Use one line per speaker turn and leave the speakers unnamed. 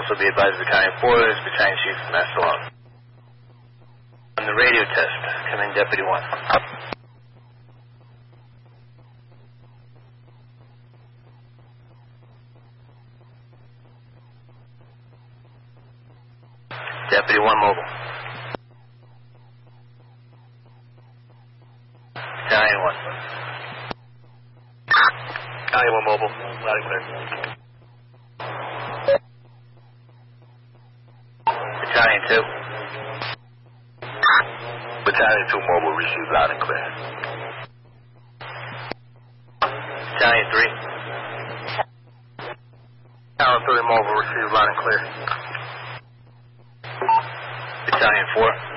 also be advised Battalion 4 is Battalion Chief Master Long. On the radio test, come in Deputy 1. Deputy 1 mobile. Battalion 1.
Battalion 1 mobile. Loud and clear.
Battalion 2.
Battalion 2 mobile, receive loud and clear.
Battalion 3.
Battalion 3 mobile, receive loud and clear.
Battalion 4.